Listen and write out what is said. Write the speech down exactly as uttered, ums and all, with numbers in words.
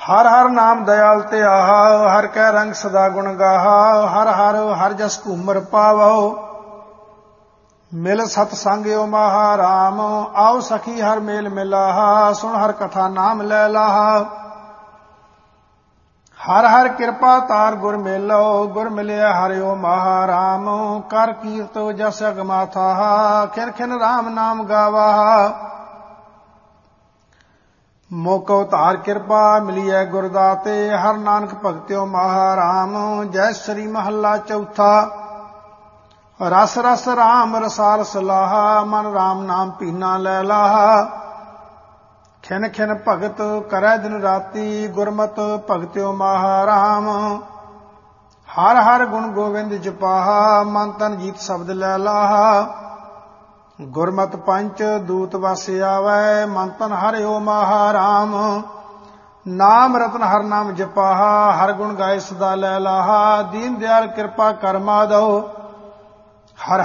हर हर नाम दयाल ते आहा, हर कै रंग सदा गुण गाहा। हर हर हर जस घूमर पावो, मिल सत संग्यो महा राम। आओ सखी हर मेल मिलाहा, सुन हर कथा नाम लै लाहा। हर हर कृपा तार गुर मेलो, गुर मिलिया हरिओ महा राम। कर कीरत जस अगमाथा, खिन खिन राम नाम गावाहा। मोको धार कृपा मिलिए गुरदाते, हर नानक भगत्यो महा राम। जय श्री महला चौथा। रस रस राम रसाल सलाहा, मन राम नाम पीना लै लाहा। खिन खिन भगत करै दिन राती, गुरमत भगत्यो महा राम। हर हर गुण गोविंद जपाहा, मन तन जीत शब्द लै लाहा। गुरमत पंच दूत वस आवै, मन तन हरिओ महा राम। नाम रतन हर नाम जपाहा, हर गुण गाए सदा लै लाहा। दीन दयाल कृपा कर माधो, हर